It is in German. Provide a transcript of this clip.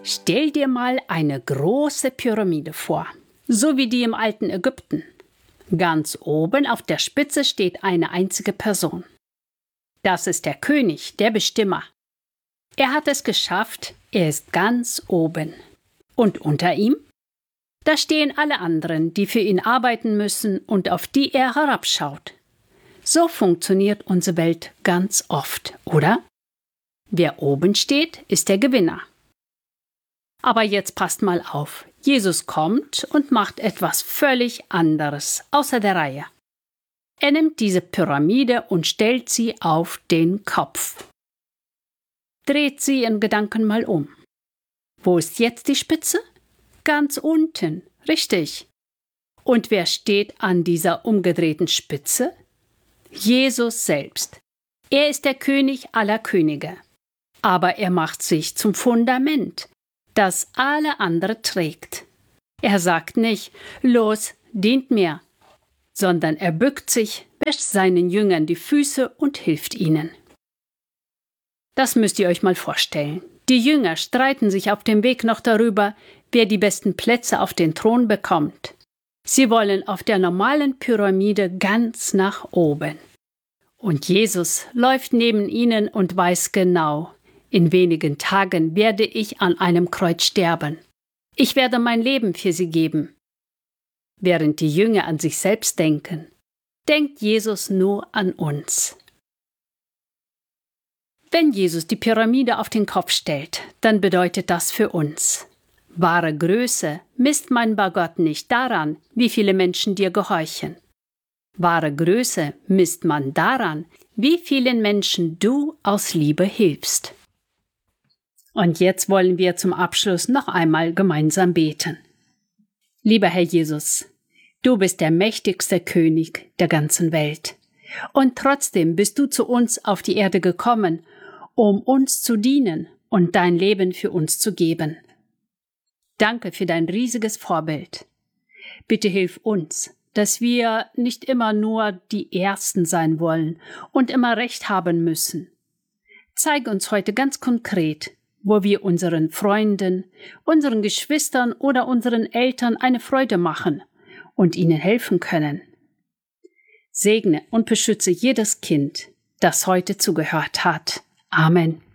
Stell dir mal eine große Pyramide vor, so wie die im alten Ägypten. Ganz oben auf der Spitze steht eine einzige Person. Das ist der König, der Bestimmer. Er hat es geschafft, er ist ganz oben. Und unter ihm? Da stehen alle anderen, die für ihn arbeiten müssen und auf die er herabschaut. So funktioniert unsere Welt ganz oft, oder? Wer oben steht, ist der Gewinner. Aber jetzt passt mal auf. Jesus kommt und macht etwas völlig anderes, außer der Reihe. Er nimmt diese Pyramide und stellt sie auf den Kopf. Dreht sie in Gedanken mal um. Wo ist jetzt die Spitze? Ganz unten, richtig. Und wer steht an dieser umgedrehten Spitze? Jesus selbst. Er ist der König aller Könige. Aber er macht sich zum Fundament, das alle andere trägt. Er sagt nicht, los, dient mir, sondern er bückt sich, wäscht seinen Jüngern die Füße und hilft ihnen. Das müsst ihr euch mal vorstellen. Die Jünger streiten sich auf dem Weg noch darüber, wer die besten Plätze auf den Thron bekommt. Sie wollen auf der normalen Pyramide ganz nach oben. Und Jesus läuft neben ihnen und weiß genau, in wenigen Tagen werde ich an einem Kreuz sterben. Ich werde mein Leben für sie geben. Während die Jünger an sich selbst denken, denkt Jesus nur an uns. Wenn Jesus die Pyramide auf den Kopf stellt, dann bedeutet das für uns: Wahre Größe misst man bei Gott nicht daran, wie viele Menschen dir gehorchen. Wahre Größe misst man daran, wie vielen Menschen du aus Liebe hilfst. Und jetzt wollen wir zum Abschluss noch einmal gemeinsam beten. Lieber Herr Jesus, du bist der mächtigste König der ganzen Welt. Und trotzdem bist du zu uns auf die Erde gekommen, um uns zu dienen und dein Leben für uns zu geben. Danke für dein riesiges Vorbild. Bitte hilf uns, dass wir nicht immer nur die Ersten sein wollen und immer Recht haben müssen. Zeig uns heute ganz konkret, wo wir unseren Freunden, unseren Geschwistern oder unseren Eltern eine Freude machen und ihnen helfen können. Segne und beschütze jedes Kind, das heute zugehört hat. Amen.